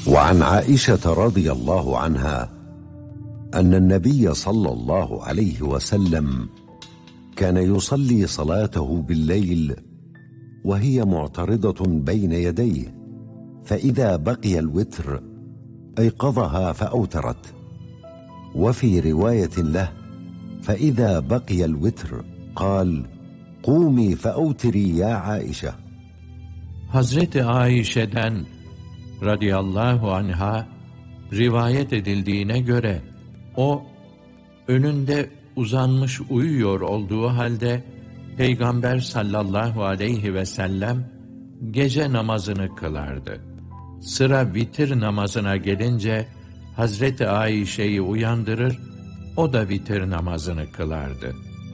وعن عائشة رضي الله عنها أن النبي صلى الله عليه وسلم كان يصلي صلاته بالليل وهي معترضة بين يديه، فإذا بقي الوتر أيقظها فأوترت. وفي رواية له: فإذا بقي الوتر قال: قومي فأوتري يا عائشة. Hazreti Ayşe'den radıyallahu anha rivayet edildiğine göre o önünde uzanmış uyuyor olduğu halde Peygamber sallallahu aleyhi ve sellem gece namazını kılardı. Sıra vitir namazına gelince Hazreti Ayşe'yi uyandırır, o da vitir namazını kılardı.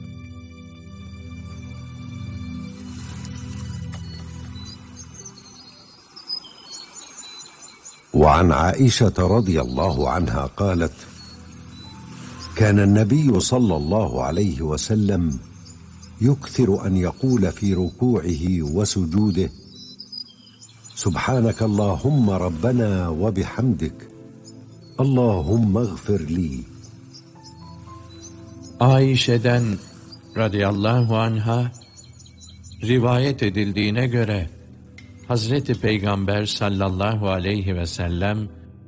وعن عائشة رضي الله عنها قالت: كان النبي صلى الله عليه وسلم يكثر أن يقول في ركوعه وسجوده: سبحانك اللهم ربنا وبحمدك اللهم اغفر لي. Ayşe'den radıyallahu anha rivayet edildiğine göre Hazreti Peygamber sallallahu aleyhi ve sellem